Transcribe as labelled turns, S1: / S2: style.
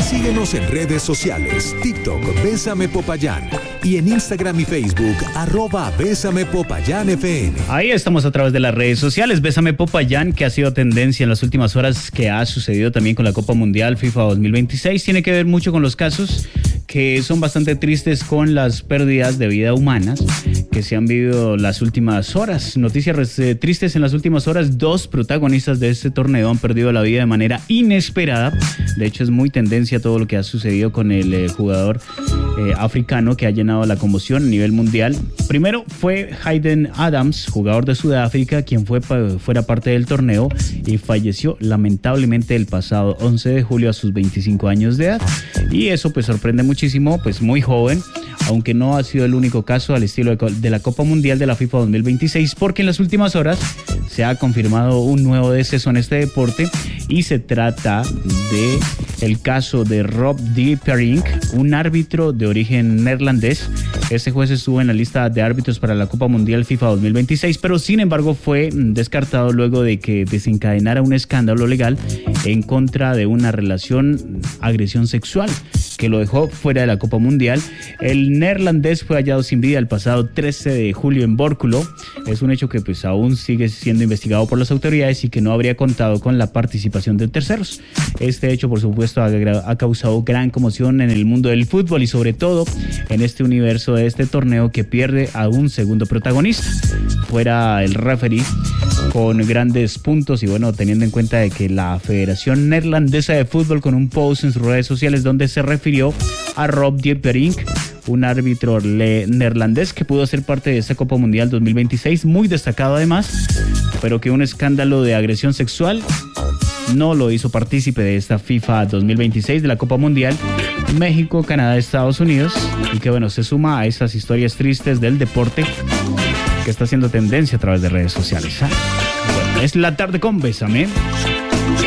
S1: Síguenos en redes sociales, TikTok, Bésame Popayán, y en Instagram y Facebook, @BésamePopayánFM.
S2: Ahí estamos a través de las redes sociales. Bésame Popayán, que ha sido tendencia en las últimas horas, que ha sucedido también con la Copa Mundial FIFA 2026, tiene que ver mucho con los casos que son bastante tristes con las pérdidas de vida humanas que se han vivido las últimas horas. Noticias tristes en las últimas horas. 2 protagonistas de este torneo han perdido la vida de manera inesperada. De hecho, es muy tendencia todo lo que ha sucedido con el jugador africano que ha llenado la conmoción a nivel mundial. Primero fue Hayden Adams, jugador de Sudáfrica, quien fuera parte del torneo y falleció lamentablemente el pasado 11 de julio a sus 25 años de edad. Y eso pues sorprende muchísimo, pues muy joven, aunque no ha sido el único caso al estilo de la Copa Mundial de la FIFA 2026, porque en las últimas horas se ha confirmado un nuevo deceso en este deporte y se trata de el caso de Rob de Perink, un árbitro de origen neerlandés. Este juez estuvo en la lista de árbitros para la Copa Mundial FIFA 2026, pero sin embargo fue descartado luego de que desencadenara un escándalo legal en contra de una agresión sexual que lo dejó fuera de la Copa Mundial. El neerlandés fue hallado sin vida el pasado 13 de julio en Bórculo. Es un hecho que pues aún sigue siendo investigado por las autoridades y que no habría contado con la participación de terceros. Este hecho, por supuesto, ha causado gran conmoción en el mundo del fútbol y sobre todo en este universo de este torneo que pierde a un segundo protagonista. Fuera el referee con grandes puntos y bueno, teniendo en cuenta de que la Federación Neerlandesa de Fútbol con un post en sus redes sociales donde se refirió a Rob de Perink, un árbitro neerlandés que pudo ser parte de esta Copa Mundial 2026, muy destacado además, pero que un escándalo de agresión sexual no lo hizo partícipe de esta FIFA 2026 de la Copa Mundial. México, Canadá, Estados Unidos, y que bueno, se suma a esas historias tristes del deporte que está haciendo tendencia a través de redes sociales. Bueno, es la tarde con Bésame.